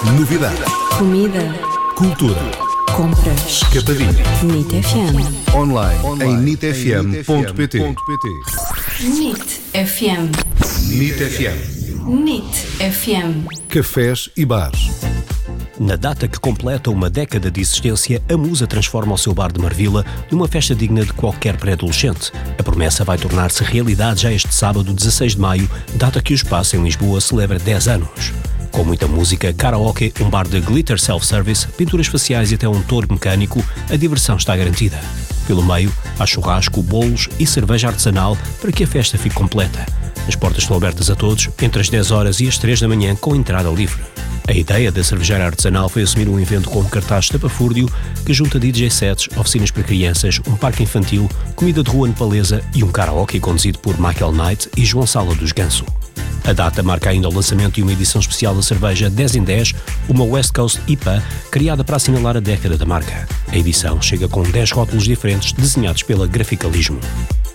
Novidade. Comida. Cultura. Compras. Capadinha. NIT FM. Online em nitfm.pt. NIT FM. NIT FM. NIT FM. Cafés e bares. Na data que completa uma década de existência, a Musa transforma o seu bar de Marvila numa festa digna de qualquer pré-adolescente. A promessa vai tornar-se realidade já este sábado, 16 de maio, data que o espaço em Lisboa celebra 10 anos. Com muita música, karaoke, um bar de glitter self-service, pinturas faciais e até um touro mecânico, a diversão está garantida. Pelo meio, há churrasco, bolos e cerveja artesanal para que a festa fique completa. As portas estão abertas a todos, entre as 10 horas e as 3 da manhã, com entrada livre. A ideia da cervejaria artesanal foi assumir um evento com um cartaz estapafúrdio que junta DJ sets, oficinas para crianças, um parque infantil, comida de rua nepalesa e um karaoke conduzido por Michael Knight e João Sala dos Ganso. A data marca ainda o lançamento de uma edição especial da cerveja 10 em 10, uma West Coast IPA, criada para assinalar a década da marca. A edição chega com 10 rótulos diferentes desenhados pela Graficalismo.